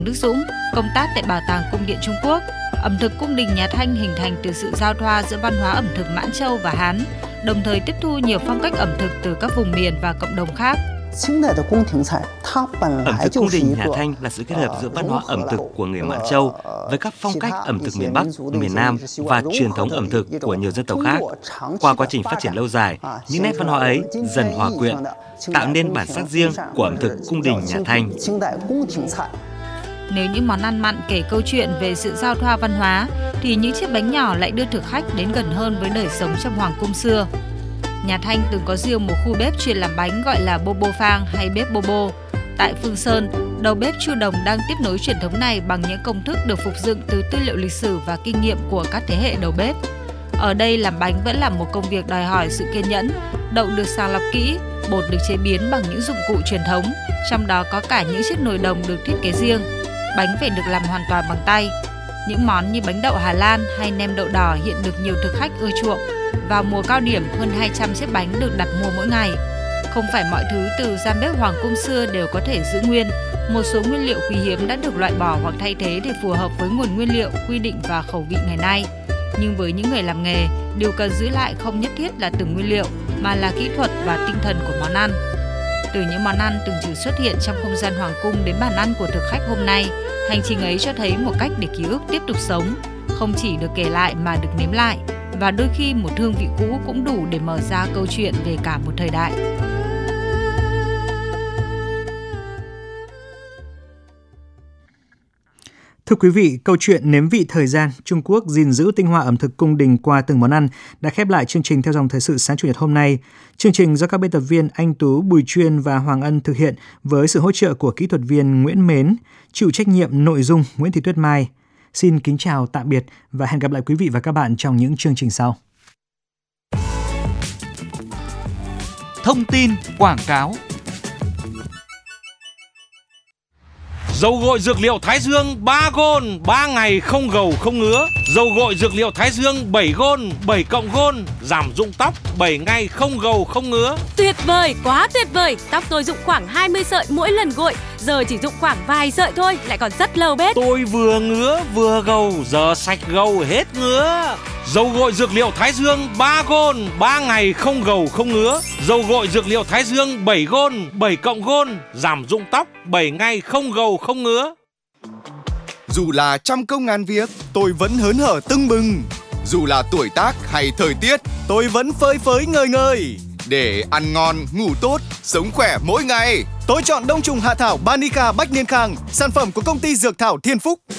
Đức Dũng, công tác tại Bảo tàng Cung điện Trung Quốc. Ẩm thực cung đình nhà Thanh hình thành từ sự giao thoa giữa văn hóa ẩm thực Mãn Châu và Hán, đồng thời tiếp thu nhiều phong cách ẩm thực từ các vùng miền và cộng đồng khác. Ẩm thực cung đình nhà Thanh là sự kết hợp giữa văn hóa ẩm thực của người Mãn Châu với các phong cách ẩm thực miền Bắc, miền Nam và truyền thống ẩm thực của nhiều dân tộc khác. Qua quá trình phát triển lâu dài, những nét văn hóa ấy dần hòa quyện, tạo nên bản sắc riêng của ẩm thực cung đình nhà Thanh. Nếu những món ăn mặn kể câu chuyện về sự giao thoa văn hóa, thì những chiếc bánh nhỏ lại đưa thực khách đến gần hơn với đời sống trong hoàng cung xưa. Nhà Thanh từng có riêng một khu bếp chuyên làm bánh gọi là Bobo Phang hay bếp Bobo. Tại Phương Sơn, đầu bếp Chu Đồng đang tiếp nối truyền thống này bằng những công thức được phục dựng từ tư liệu lịch sử và kinh nghiệm của các thế hệ đầu bếp. Ở đây làm bánh vẫn là một công việc đòi hỏi sự kiên nhẫn. Đậu được sàng lọc kỹ, bột được chế biến bằng những dụng cụ truyền thống, trong đó có cả những chiếc nồi đồng được thiết kế riêng. Bánh phải được làm hoàn toàn bằng tay. Những món như bánh đậu Hà Lan hay nem đậu đỏ hiện được nhiều thực khách ưa chuộng. Vào mùa cao điểm, hơn 200 chiếc bánh được đặt mua mỗi ngày. Không phải mọi thứ từ gian bếp hoàng cung xưa đều có thể giữ nguyên. Một số nguyên liệu quý hiếm đã được loại bỏ hoặc thay thế để phù hợp với nguồn nguyên liệu, quy định và khẩu vị ngày nay. Nhưng với những người làm nghề, điều cần giữ lại không nhất thiết là từng nguyên liệu, mà là kỹ thuật và tinh thần của món ăn. Từ những món ăn từng chỉ xuất hiện trong không gian hoàng cung đến bàn ăn của thực khách hôm nay, hành trình ấy cho thấy một cách để ký ức tiếp tục sống, không chỉ được kể lại mà được nếm lại, và đôi khi một hương vị cũ cũng đủ để mở ra câu chuyện về cả một thời đại. Thưa quý vị, câu chuyện nếm vị thời gian, Trung Quốc gìn giữ tinh hoa ẩm thực cung đình qua từng món ăn đã khép lại chương trình Theo dòng thời sự sáng Chủ nhật hôm nay. Chương trình do các biên tập viên Anh Tú, Bùi Chuyên và Hoàng Ân thực hiện với sự hỗ trợ của kỹ thuật viên Nguyễn Mến, chịu trách nhiệm nội dung Nguyễn Thị Tuyết Mai. Xin kính chào, tạm biệt và hẹn gặp lại quý vị và các bạn trong những chương trình sau. Thông tin quảng cáo. Dầu gội dược liệu Thái Dương 3 gôn, 3 ngày không gầu không ngứa. Dầu gội dược liệu Thái Dương 7 gôn, 7 cộng gôn, giảm rụng tóc 7 ngày không gầu không ngứa. Tuyệt vời, quá tuyệt vời. Tóc tôi rụng khoảng 20 sợi mỗi lần gội, giờ chỉ rụng khoảng vài sợi thôi, lại còn rất lâu bết. Tôi vừa ngứa vừa gầu, giờ sạch gầu hết ngứa. Dầu gội dược liệu Thái Dương 3 gôn, 3 ngày không gầu không ngứa. Dầu gội dược liệu Thái Dương 7 gôn, 7 cộng gôn, giảm rụng tóc 7 ngày không gầu không ngứa. Dù là trăm công ngàn việc, tôi vẫn hớn hở tưng bừng. Dù là tuổi tác hay thời tiết, tôi vẫn phơi phới ngời ngời. Để ăn ngon, ngủ tốt, sống khỏe mỗi ngày, tôi chọn đông trùng hạ thảo Banica Bách Niên Khang, sản phẩm của công ty dược thảo Thiên Phúc.